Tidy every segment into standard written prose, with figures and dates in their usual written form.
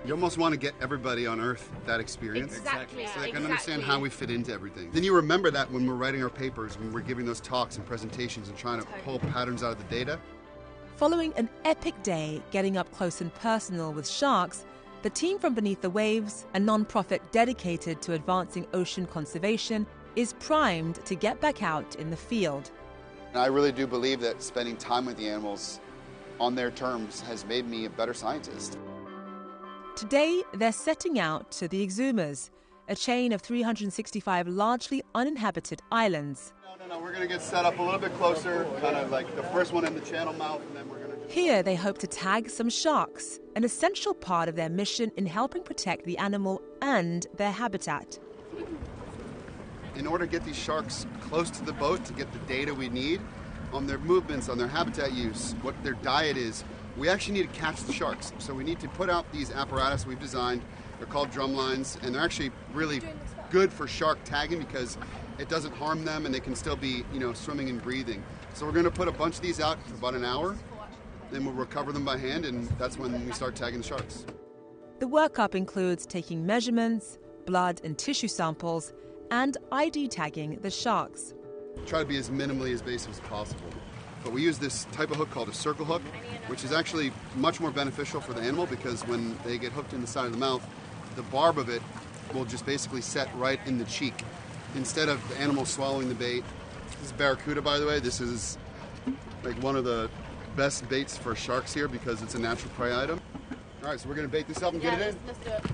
You almost want to get everybody on Earth that experience. Exactly. So they can understand how we fit into everything. Then you remember that when we're writing our papers, when we're giving those talks and presentations and trying to pull patterns out of the data. Following an epic day getting up close and personal with sharks, the team from Beneath the Waves, a non-profit dedicated to advancing ocean conservation, is primed to get back out in the field. And I really do believe that spending time with the animals on their terms has made me a better scientist. Today, they're setting out to the Exumas, a chain of 365 largely uninhabited islands. No, we're going to get set up a little bit closer, kind of like the first one in the channel mouth, and then we're going to... Here, they hope to tag some sharks, an essential part of their mission in helping protect the animal and their habitat. In order to get these sharks close to the boat, to get the data we need on their movements, on their habitat use, what their diet is, we actually need to catch the sharks. So we need to put out these apparatus we've designed. They're called drum lines, and they're actually really good for shark tagging because it doesn't harm them and they can still be, swimming and breathing. So we're going to put a bunch of these out for about an hour, then we'll recover them by hand, and that's when we start tagging the sharks. The workup includes taking measurements, blood and tissue samples, and ID tagging the sharks. Try to be as minimally invasive as possible. But we use this type of hook called a circle hook, which is actually much more beneficial for the animal because when they get hooked in the side of the mouth, the barb of it will just basically set right in the cheek instead of the animal swallowing the bait. This is barracuda, by the way. This is like one of the best baits for sharks here because it's a natural prey item. All right, so we're going to bait this up and get it in. Let's do it.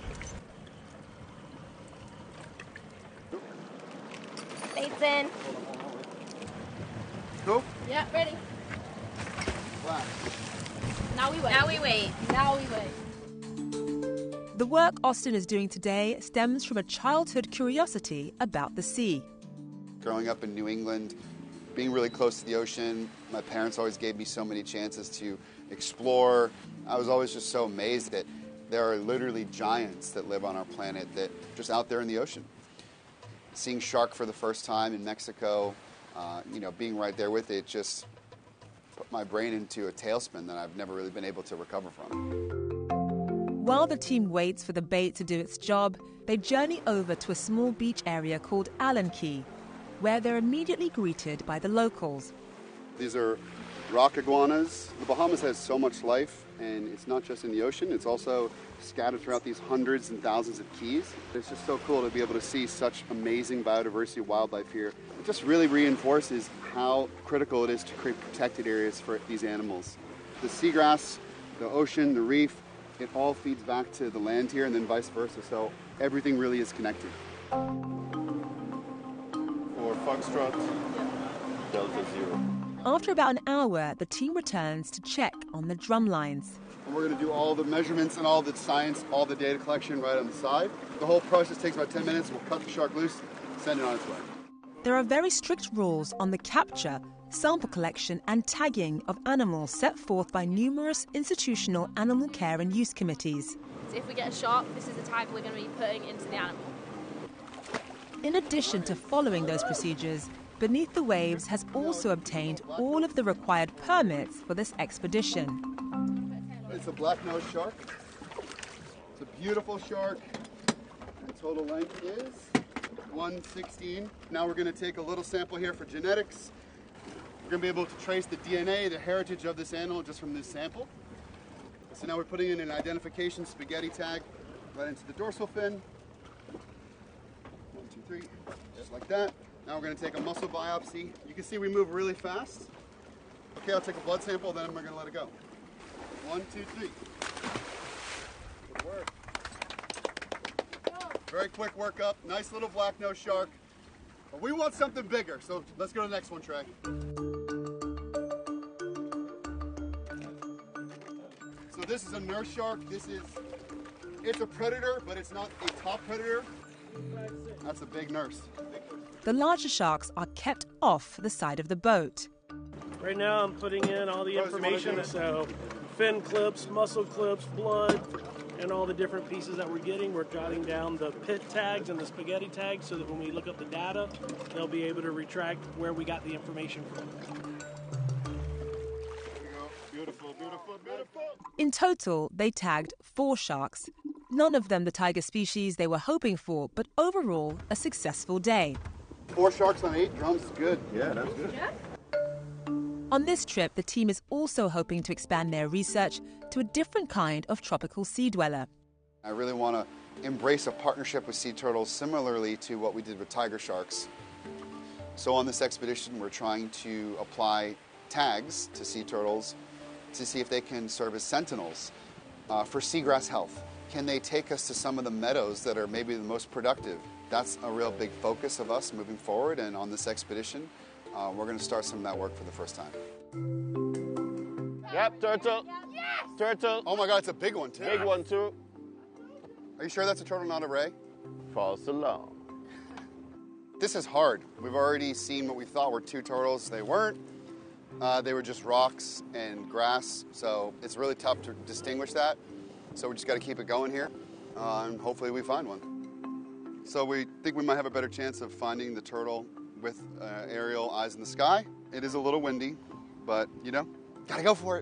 Bait's in. Cool? Yeah, ready. Wow. Now we wait. Now we wait. Now we wait. The work Austin is doing today stems from a childhood curiosity about the sea. Growing up in New England, being really close to the ocean, my parents always gave me so many chances to explore. I was always just so amazed that there are literally giants that live on our planet that just out there in the ocean. Seeing shark for the first time in Mexico, being right there with it just put my brain into a tailspin that I've never really been able to recover from. While the team waits for the bait to do its job, they journey over to a small beach area called Allen Key, where they're immediately greeted by the locals. These are rock iguanas. The Bahamas has so much life, and it's not just in the ocean, it's also scattered throughout these hundreds and thousands of keys. It's just so cool to be able to see such amazing biodiversity of wildlife here. It just really reinforces how critical it is to create protected areas for these animals. The seagrass, the ocean, the reef, it all feeds back to the land here and then vice versa, so everything really is connected. For Foxtrot, Delta Zero. After about an hour, the team returns to check on the drum lines. And we're going to do all the measurements and all the science, all the data collection right on the side. The whole process takes about 10 minutes. We'll cut the shark loose, send it on its way. There are very strict rules on the capture, sample collection and tagging of animals set forth by numerous institutional animal care and use committees. So if we get a shark, this is the tag we're going to be putting into the animal. In addition to following those procedures, Beneath the Waves has also obtained all of the required permits for this expedition. It's a black-nosed shark. It's a beautiful shark. The total length is 116. Now we're going to take a little sample here for genetics. We're going to be able to trace the DNA, the heritage of this animal just from this sample. So now we're putting in an identification spaghetti tag right into the dorsal fin. 1, 2, 3, just like that. Now we're going to take a muscle biopsy. You can see we move really fast. Okay, I'll take a blood sample, then we're going to let it go. 1, 2, 3. Good work. Very quick workup. Nice little black-nosed shark. But we want something bigger, so let's go to the next one, Trey. So this is a nurse shark. It's a predator, but it's not a top predator. That's a big nurse. The larger sharks are kept off the side of the boat. Right now I'm putting in all the information, so fin clips, muscle clips, blood, and all the different pieces that we're getting. We're jotting down the pit tags and the spaghetti tags so that when we look up the data, they'll be able to retract where we got the information from. There we go. Beautiful, beautiful, beautiful. In total, they tagged 4 sharks. None of them the tiger species they were hoping for, but overall, a successful day. 4 sharks on 8 drums, good. Yeah, that's good. On this trip, the team is also hoping to expand their research to a different kind of tropical sea dweller. I really want to embrace a partnership with sea turtles similarly to what we did with tiger sharks. So on this expedition, we're trying to apply tags to sea turtles to see if they can serve as sentinels for seagrass health. Can they take us to some of the meadows that are maybe the most productive? That's a real big focus of us moving forward, and on this expedition, we're going to start some of that work for the first time. Yep, turtle. Yes! Turtle. Oh my God, it's a big one too. Big one too. Are you sure that's a turtle, not a ray? False alarm. This is hard. We've already seen what we thought were 2 turtles. They weren't. They were just rocks and grass, so it's really tough to distinguish that. So we just got to keep it going here, and hopefully we find one. So we think we might have a better chance of finding the turtle with aerial eyes in the sky. It is a little windy, but you know, gotta go for it.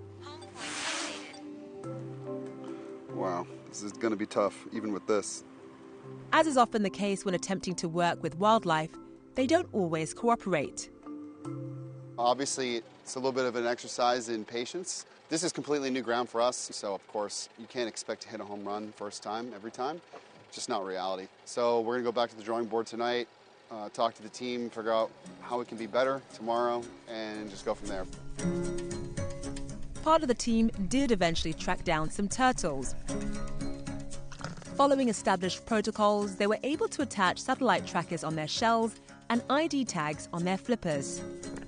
Wow, this is gonna be tough, even with this. As is often the case when attempting to work with wildlife, they don't always cooperate. Obviously, it's a little bit of an exercise in patience. This is completely new ground for us, so of course, you can't expect to hit a home run first time, every time. It's just not reality. So we're gonna go back to the drawing board tonight, talk to the team, figure out how we can be better tomorrow, and just go from there. Part of the team did eventually track down some turtles. Following established protocols, they were able to attach satellite trackers on their shells and ID tags on their flippers.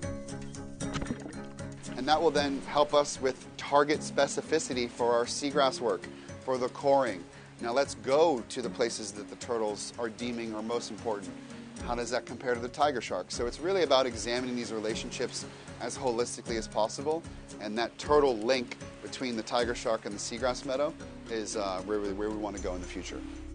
And that will then help us with target specificity for our seagrass work, for the coring. Now let's go to the places that the turtles are deeming are most important. How does that compare to the tiger shark? So it's really about examining these relationships as holistically as possible, and that turtle link between the tiger shark and the seagrass meadow is really where we want to go in the future.